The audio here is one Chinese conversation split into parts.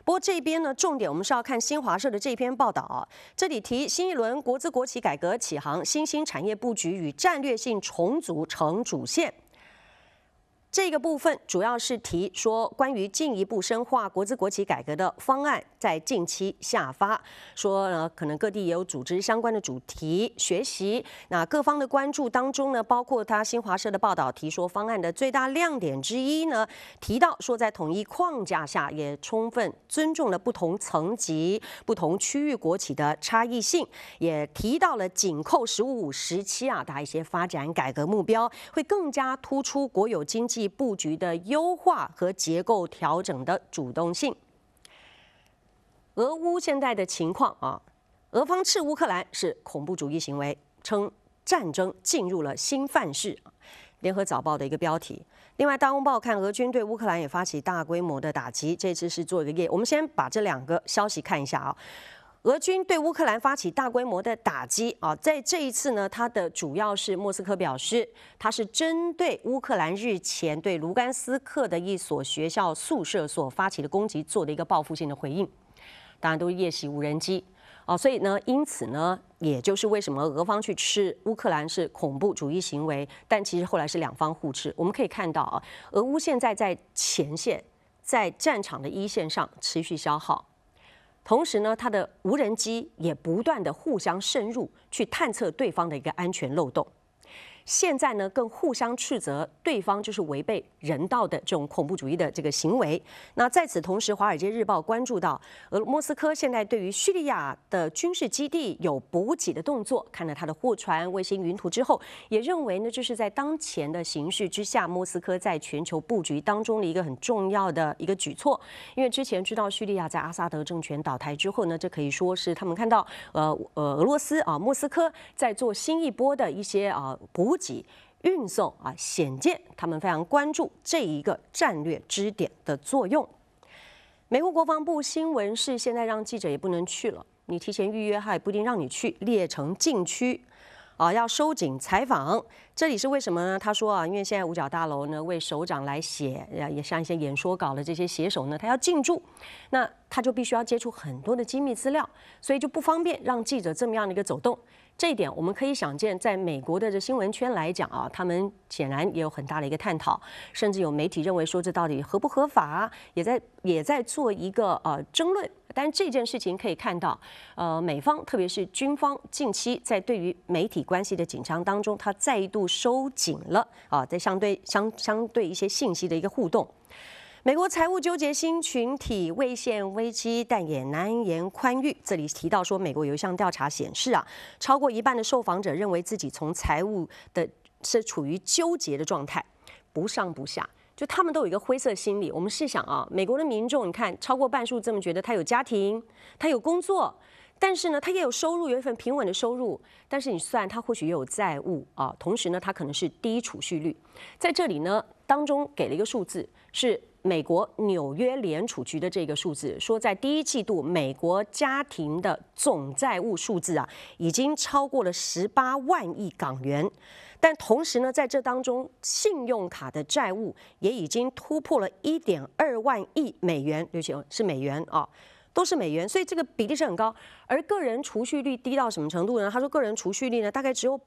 不过这边呢，重点我们是要看新华社的这篇报道啊，这里提新一轮国资国企改革启航，新兴产业布局与战略性重组成主线。这个部分主要是提说，关于进一步深化国资国企改革的方案，在近期下发。说呢，可能各地也有组织相关的主题学习。那各方的关注当中呢，包括他新华社的报道提说，方案的最大亮点之一呢，提到说在统一框架下，也充分尊重了不同层级、不同区域国企的差异性，也提到了紧扣“15+5”时期啊的一些发展改革目标，会更加突出国有经济布局的优化和结构调整的主动性。俄乌现在的情况啊，俄方斥乌克兰是恐怖主义行为，称战争进入了新范式。联合早报的一个标题。另外，大公报看俄军对乌克兰也发起大规模的打击，这次是做一个夜。我们先把这两个消息看一下啊。俄军对乌克兰发起大规模的打击啊，在这一次呢，它的主要是莫斯科表示，它是针对乌克兰日前对卢甘斯克的一所学校宿舍所发起的攻击做的一个报复性的回应，当然都是夜袭无人机啊，所以呢，因此呢，也就是为什么俄方去斥乌克兰是恐怖主义行为，但其实后来是两方互斥。我们可以看到啊，俄乌现在在前线，在战场的一线上持续消耗。同时呢，它的无人机也不断的互相渗入，去探测对方的一个安全漏洞。现在呢，更互相斥责对方就是违背人道的这种恐怖主义的这个行为。那在此同时，《华尔街日报》关注到，莫斯科现在对于叙利亚的军事基地有补给的动作，看了它的货船、卫星云图之后，也认为呢，这是在当前的形势之下，莫斯科在全球布局当中的一个很重要的一个举措。因为之前知道叙利亚在阿萨德政权倒台之后呢，这可以说是他们看到俄罗斯啊莫斯科在做新一波的一些补给运送啊，显见他们非常关注这一个战略支点的作用。美国国防部新闻是现在让记者也不能去了，你提前预约他也不一定让你去，列成禁区。要收紧采访，这里是为什么呢？他说啊，因为现在五角大楼呢为首长来写，也像一些演说稿的这些写手呢，他要进驻，那他就必须要接触很多的机密资料，所以就不方便让记者这么样的一个走动。这一点我们可以想见，在美国的这新闻圈来讲啊，他们显然也有很大的一个探讨，甚至有媒体认为说这到底合不合法，也在做一个争论。但是这件事情可以看到，美方特别是军方近期在对于媒体关系的紧张当中，它再度收紧了在相对一些信息的一个互动。美国财务纠结新群体未陷危机，但也难言宽裕。这里提到说，美国有一项调查显示啊，超过一半的受访者认为自己从财务的是处于纠结的状态，不上不下。就他们都有一个灰色心理。我们试想啊，美国的民众，你看超过半数这么觉得他有家庭，他有工作，但是呢，他也有收入，有一份平稳的收入。但是你算他或许也有债务啊，同时呢，他可能是低储蓄率。在这里呢，当中给了一个数字，是美国纽约联储局的这个数字，说在第一季度，美国家庭的总债务数字啊，已经超过了18万亿港元。但同时呢，在这当中，信用卡的债务也已经突破了1.2万亿美元，对不起，是美元啊，都是美元，所以这个比例是很高。而个人储蓄率低到什么程度呢？他说，个人储蓄率呢大概只有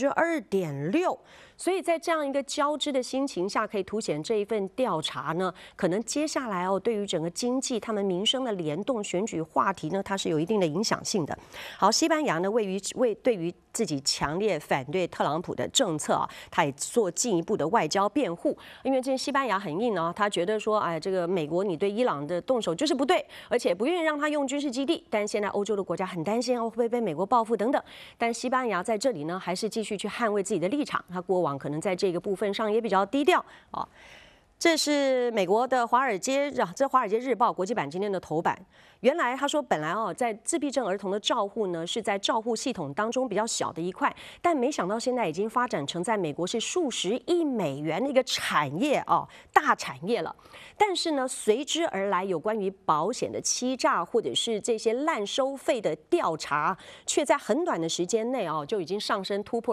2.6%。所以在这样一个交织的心情下，可以凸显这一份调查呢，可能接下来对于整个经济、他们民生的联动、选举话题呢，它是有一定的影响性的。好，西班牙呢，对于自己强烈反对特朗普的政策啊，他也做进一步的外交辩护。因为这西班牙很硬啊，他觉得说，这个美国你对伊朗的动手就是不对，而且不愿意让他用军事基地。但现在欧洲的国家很担心会不会被美国报复等等。但西班牙在这里呢，还是继续去捍卫自己的立场。他过往可能在这个部分上也比较低调啊。这是美国的华尔街日报国际版今天的头版。原来他说，本来在自闭症儿童的照护呢，是在照护系统当中比较小的一块，但没想到现在已经发展成在美国是数十亿美元的一个产业大产业了。但是呢，随之而来有关于保险的欺诈或者是这些滥收费的调查，却在很短的时间内就已经上升突破了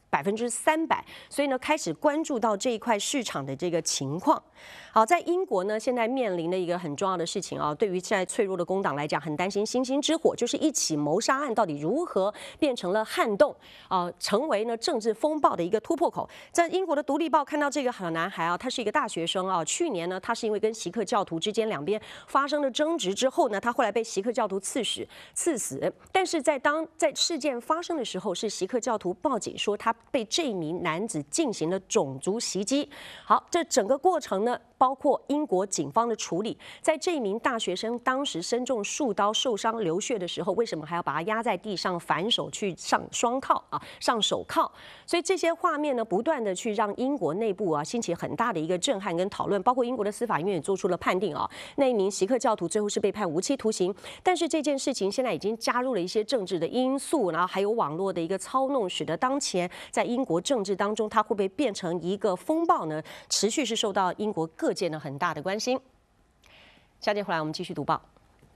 300%，所以呢，开始关注到这一块市场的这个情况。好，在英国呢，现在面临的一个很重要的事情啊，对于现在脆弱的工党来讲，很担心星星之火，就是一起谋杀案到底如何变成了撼动成为呢政治风暴的一个突破口。在英国的《独立报》看到这个好男孩啊，他是一个大学生啊，去年呢，他是因为跟锡克教徒之间两边发生了争执之后呢，他后来被锡克教徒刺死，但是在事件发生的时候，是锡克教徒报警说他被这名男子进行了种族袭击。好，这整个过程呢，包括英国警方的处理，在这名大学生当时身中数刀受伤流血的时候，为什么还要把他压在地上反手去上手铐？所以这些画面呢，不断的去让英国内部兴起很大的一个震撼跟讨论，包括英国的司法院也做出了判定那一名锡克教徒最后是被判无期徒刑。但是这件事情现在已经加入了一些政治的因素，然后还有网络的一个操弄，使得当前在英国政治当中，它会不会变成一个风暴呢？持续是受到英国各界呢很大的关心。下节回来我们继续读报。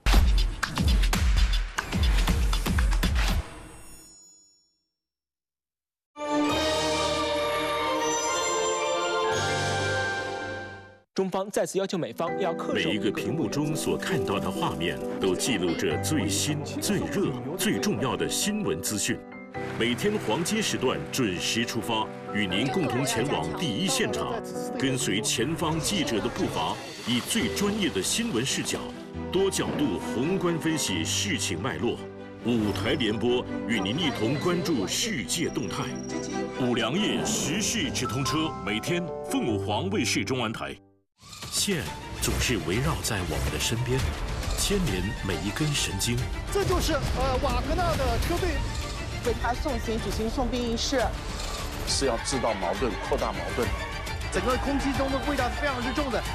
中方再次要求美方要恪守。 每一个屏幕中所看到的画面，都记录着最新、最热、最重要的新闻资讯。每天黄金时段准时出发，与您共同前往第一现场，跟随前方记者的步伐，以最专业的新闻视角，多角度宏观分析事情脉络。5台联播，与您一同关注世界动态。5粮液时事直通车，每天凤凰卫视中文台。线总是围绕在我们的身边，牵连每一根神经。 这就是瓦格纳的车队为他送行举行送殡仪式， 是要制造矛盾、扩大矛盾。 整个空气中的味道是非常之重的。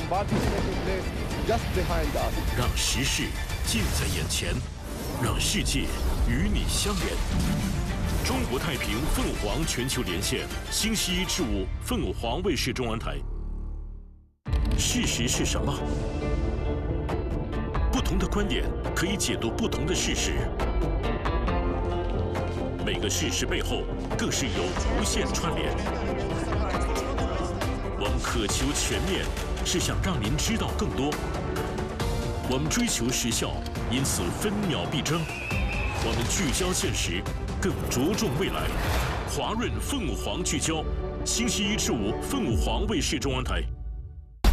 让时事近在眼前，让世界与你相连。中国太平凤凰全球连线，星期1至5，凤凰卫视中文台。事实是什么？不同的观点可以解读不同的事实，每个事实背后更是有无限串联。我们渴求全面，是想让您知道更多。我们追求时效，因此分秒必争。我们聚焦现实，更着重未来。华润凤凰聚焦，星期1至5，凤凰卫视中文台。